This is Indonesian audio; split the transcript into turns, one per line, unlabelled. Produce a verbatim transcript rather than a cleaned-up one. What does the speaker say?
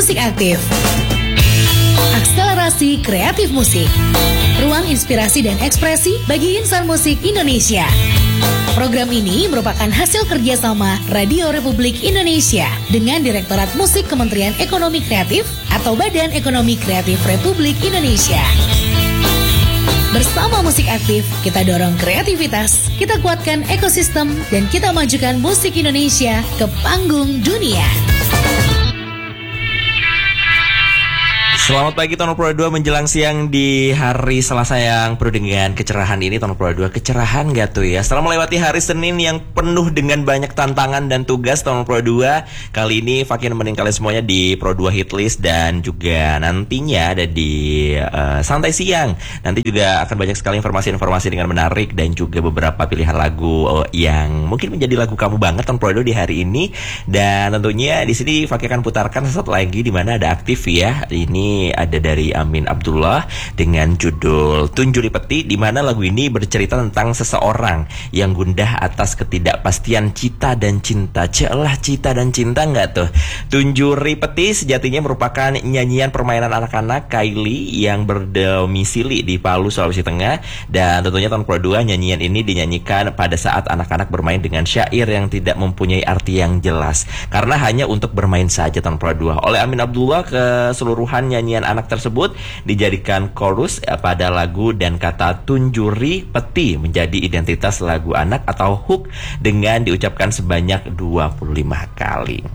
Musik Aktif. Akselerasi kreatif musik. Ruang inspirasi dan ekspresi bagi insan musik Indonesia. Program ini merupakan hasil kerjasama Radio Republik Indonesia dengan Direktorat Musik Kementerian Ekonomi Kreatif atau Badan Ekonomi Kreatif Republik Indonesia. Bersama Musik Aktif, kita dorong kreativitas, kita kuatkan ekosistem, dan kita majukan musik Indonesia ke panggung dunia.
Selamat pagi Tono Pro dua menjelang siang di hari Selasa yang penuh dengan kecerahan ini. Tono Pro dua, kecerahan gak tuh ya? Setelah melewati hari Senin yang penuh dengan banyak tantangan dan tugas, Tono Pro dua kali ini Fakir nemenin kalian semuanya di Pro dua Hitlist, dan juga nantinya ada di uh, Santai Siang. Nanti juga akan banyak sekali informasi-informasi dengan menarik dan juga beberapa pilihan lagu uh, yang mungkin menjadi lagu kamu banget Tono Pro dua di hari ini. Dan tentunya di sini Fakir akan putarkan satu lagi di mana ada aktif ya. Ini ada dari Amin Abdullah dengan judul Tunjuri Peti, di mana lagu ini bercerita tentang seseorang yang gundah atas ketidakpastian cita dan cinta. Celah cita dan cinta nggak tuh? Tunjuri Peti sejatinya merupakan nyanyian permainan anak-anak Kylie yang berdomisili di Palu, Sulawesi Tengah. Dan tentunya tahun Pro dua nyanyian ini dinyanyikan pada saat anak-anak bermain dengan syair yang tidak mempunyai arti yang jelas, karena hanya untuk bermain saja tahun Pro dua. Oleh Amin Abdullah, keseluruhan nyanyian anak tersebut dijadikan chorus pada lagu, dan kata Tunjuri Peti menjadi identitas lagu anak atau hook dengan diucapkan sebanyak dua puluh lima kali.